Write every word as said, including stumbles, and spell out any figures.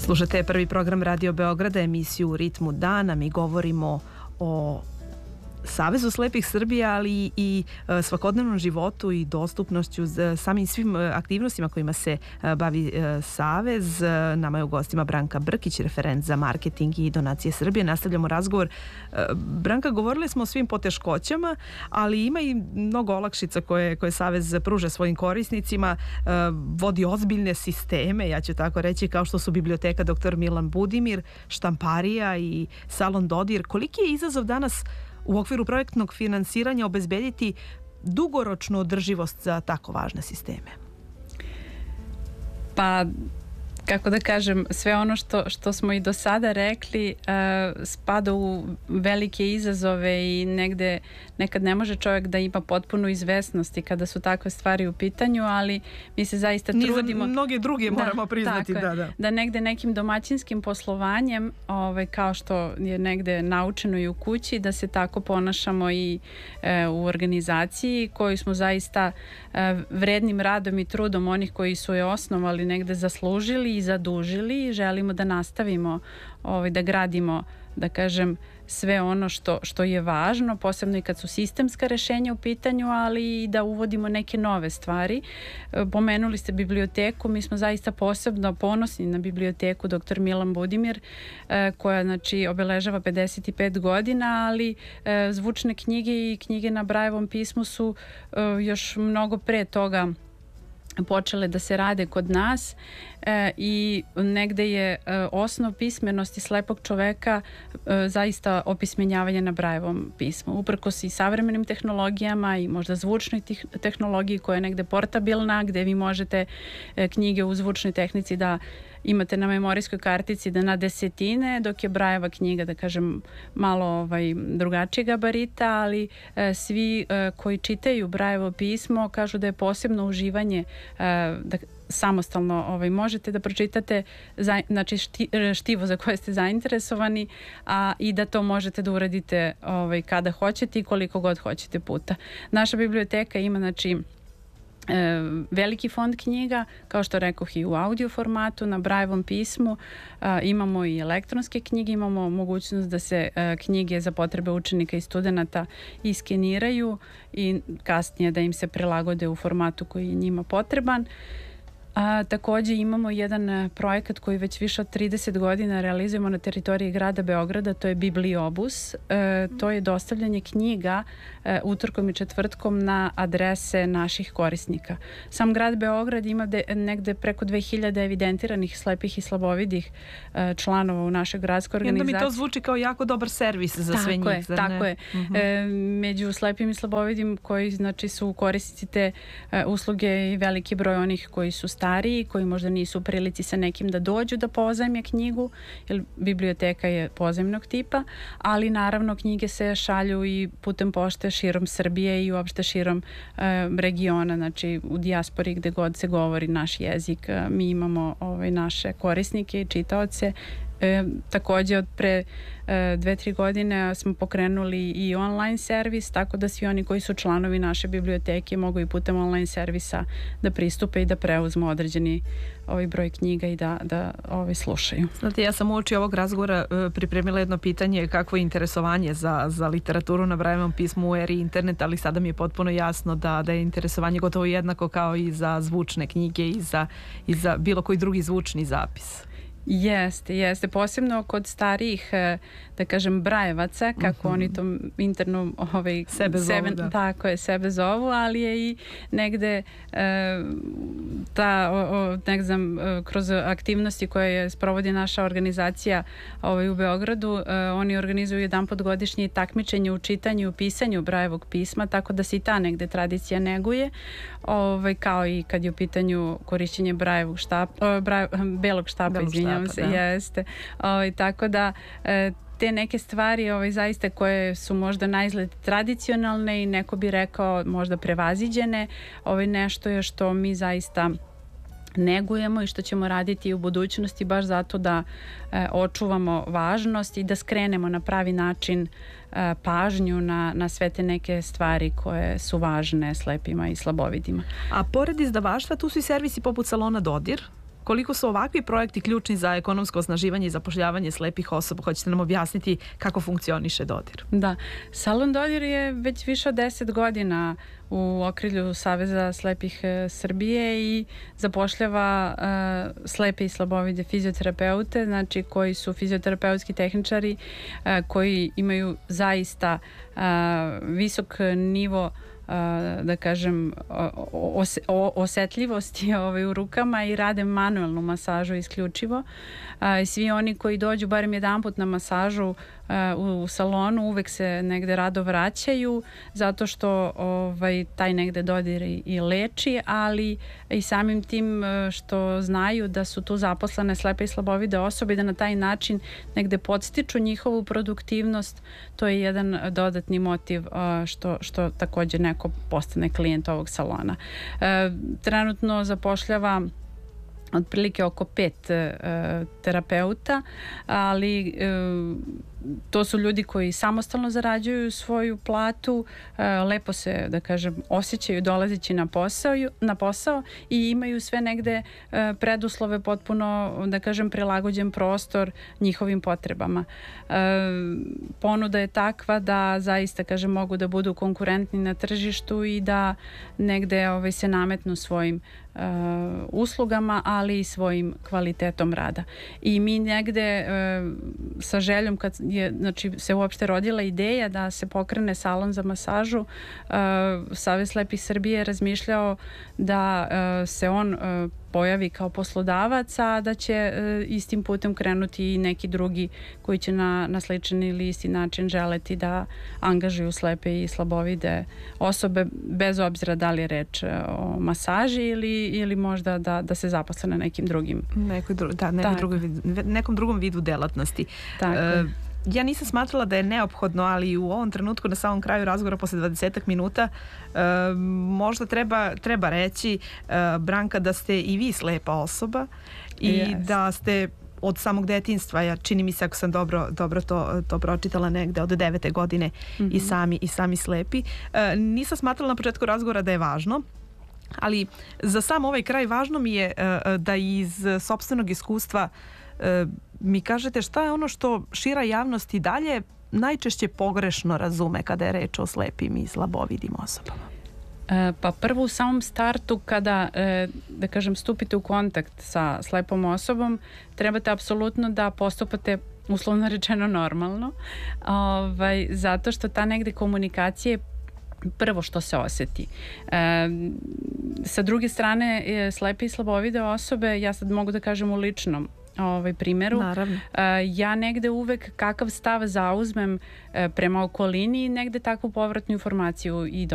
Slušate prvi program Radio Beograda, emisiju U ritmu dana. Mi govorimo o Savezu slepih Srbije, ali i svakodnevnom životu i dostupnošću samim svim aktivnostima kojima se bavi Savez. Nama je u gostima Branka Brkić, referent za marketing i donacije Srbije. Nastavljamo razgovor. Branka, govorili smo o svim poteškoćama, ali ima i mnogo olakšica koje, koje Savez pruža svojim korisnicima. Vodi ozbiljne sisteme, ja ću tako reći, kao što su biblioteka doktor Milan Budimir, štamparija i salon Dodir. Koliki je izazov danas u okviru projektnog finansiranja obezbediti dugoročnu održivost za tako važne sisteme? Pa, kako da kažem, sve ono što, što smo i do sada rekli uh, spada u velike izazove i negde nekad ne može čovjek da ima potpunu izvesnost i kada su takve stvari u pitanju, ali mi se zaista Ni trudimo... Za mnoge druge da, moramo priznati. Da, da. da negde nekim domaćinskim poslovanjem, ovaj, kao što je negde naučeno i u kući, da se tako ponašamo i e, u organizaciji koju smo zaista e, vrednim radom i trudom onih koji su je osnovali negde zaslužili i zadužili i želimo da nastavimo ovaj, da gradimo, da kažem, sve ono što, što je važno, posebno i kad su sistemska rešenja u pitanju, ali i da uvodimo neke nove stvari. Pomenuli ste biblioteku, mi smo zaista posebno ponosni na biblioteku doktor Milan Budimir, koja znači obeležava pedeset pet godina, ali zvučne knjige i knjige na Brajevom pismu su još mnogo pre toga počele da se rade kod nas e, i negde je e, osnov pismenosti slepog čoveka e, zaista opismenjavanje na Brajevom pismu. Uprkos i savremenim tehnologijama i možda zvučnoj tehnologiji koja je negde portabilna, gde vi možete e, knjige u zvučnoj tehnici da imate na memorijskoj kartici da na desetine, dok je Brajeva knjiga, da kažem, malo ovaj, drugačije gabarita, ali e, svi e, koji čitaju Brajevo pismo kažu da je posebno uživanje, e, da samostalno ovaj, možete da pročitate za, znači šti, štivo za koje ste zainteresovani, a i da to možete da uradite ovaj, kada hoćete i koliko god hoćete puta. Naša biblioteka ima znači E, veliki fond knjiga, kao što rekoh, i u audio formatu na Brajevom pismu, e, imamo i elektronske knjige, imamo mogućnost da se e, knjige za potrebe učenika i studenata iskeniraju i kasnije da im se prilagode u formatu koji je njima potreban. A, takođe imamo jedan projekat koji već više od trideset godina realizujemo na teritoriji grada Beograda, to je Bibliobus. E, to je dostavljanje knjiga e, utorkom i četvrtkom na adrese naših korisnika. Sam grad Beograd ima de, negde preko dve hiljade evidentiranih slepih i slabovidih e, članova u našoj gradskoj organizaciji. I onda mi to zvuči kao jako dobar servis za tako sve njih. Je, tako ne? je. Uh-huh. E, među slepim i slabovidim koji znači su korisnici te e, usluge i veliki broj onih koji su stariji, koji možda nisu u prilici sa nekim da dođu da pozajme knjigu, jer biblioteka je pozajmnog tipa, ali naravno knjige se šalju i putem pošte širom Srbije i uopšte širom e, regiona, znači u dijaspori gde god se govori naš jezik, e, mi imamo ovaj, naše korisnike i čitaoce. E, takođe od pre e, dve, tri godine smo pokrenuli i online servis, tako da svi oni koji su članovi naše biblioteke mogu i putem online servisa da pristupe i da preuzmu određeni ovaj broj knjiga i da, da ovaj, slušaju. Znate, ja sam uoči ovog razgovora e, pripremila jedno pitanje kakvo je interesovanje za, za literaturu na Brajevom pismu u eri interneta, ali sada mi je potpuno jasno da, da je interesovanje gotovo jednako kao i za zvučne knjige i za, i za bilo koji drugi zvučni zapis. Jeste, jeste. Posebno kod starijih, da kažem, Brajevaca, kako uh-huh. oni to interno ovaj, sebe zovu, sebe, da. Tako je, sebe zovu, ali je i negde e, ta, o, o, ne znam, kroz aktivnosti koje sprovodi naša organizacija ovaj, u Beogradu, e, oni organizuju jedan put godišnje takmičenje u čitanju i u pisanju Brajevog pisma, tako da se i ta negde tradicija neguje, ovaj, kao i kad je u pitanju korišćenje Brajevog štapa, Braje, belog štapa, izvinjam se, da. Jeste. Ovaj, tako da e, te neke stvari ovaj, zaista koje su možda naizgled tradicionalne i neko bi rekao možda prevaziđene, ovaj, nešto je što mi zaista negujemo i što ćemo raditi u budućnosti baš zato da e, očuvamo važnost i da skrenemo na pravi način e, pažnju na, na sve te neke stvari koje su važne slepima i slabovidima. A pored izdavaštva tu su i servisi poput salona Dodir? Koliko su ovakvi projekti ključni za ekonomsko osnaživanje i zapošljavanje slepih osoba? Hoćete nam objasniti kako funkcioniše Dodir? Da, Salon Dodir je već više od deset godina u okrilju Saveza slepih Srbije i zapošljava uh, slepe i slabovide fizioterapeute, znači koji su fizioterapeutski tehničari uh, koji imaju zaista uh, visok nivo da kažem ose, osetljivosti ovaj, u rukama i rade manuelnu masažu isključivo. Svi oni koji dođu barem jedan put na masažu u salonu uvek se negde rado vraćaju zato što ovaj, taj negde dodir i, i leči, ali i samim tim što znaju da su tu zaposlene slepe i slabovide osobe i da na taj način negde podstiču njihovu produktivnost, to je jedan dodatni motiv što, što takođe neko postane klijent ovog salona. E, trenutno zapošljava otprilike oko pet e, terapeuta, ali e, to su ljudi koji samostalno zarađuju svoju platu, e, lepo se, da kažem, osjećaju dolazeći na posao, na posao i imaju sve negde e, preduslove, potpuno, da kažem, prilagođen prostor njihovim potrebama. E, ponuda je takva da zaista, kažem, mogu da budu konkurentni na tržištu i da negde ovaj, se nametnu svojim Uh, uslugama, ali i svojim kvalitetom rada. I mi negde uh, sa željom kad je, znači, se uopšte rodila ideja da se pokrene salon za masažu, uh, Savez slepih Srbije je razmišljao da uh, se on uh, pojavi kao poslodavac, a da će uh, istim putem krenuti i neki drugi koji će na, na sličan ili isti način želeti da angažuju slepe i slabovide osobe, bez obzira da li je reč o masaži ili, ili možda da, da se zaposle na nekim drugim. Nekoj dru, da, nekoj drugoj, nekom drugom vidu delatnosti. Tako. E, ja nisam smatrala da je neophodno, ali u ovom trenutku na samom kraju razgovora posle dvadesetak minuta e, možda treba, treba reći, e, Branka, da ste i vi slepa osoba i yes. da ste od samog detinjstva, ja čini mi se, ako sam dobro, dobro to, to pročitala negde, od devete godine mm-hmm. i, sami, i sami slepi. E, nisam smatrala na početku razgovora da je važno, ali za sam ovaj kraj važno mi je e, da iz sopstvenog iskustva e, mi kažete šta je ono što šira javnost i dalje najčešće pogrešno razume kada je reč o slepim i slabovidim osobama. E, pa prvo u samom startu kada, e, da kažem, stupite u kontakt sa slepom osobom, trebate apsolutno da postupate uslovno rečeno normalno, ovaj, zato što ta negde komunikacija je prvo što se osjeti. E, sa druge strane, slepe i slabovide osobe, ja sad mogu da kažem u ličnom ovaj primjeru. Naravno. E, ja negde uvek kakav stav zauzmem e, prema okolini, negde takvu povratnu informaciju i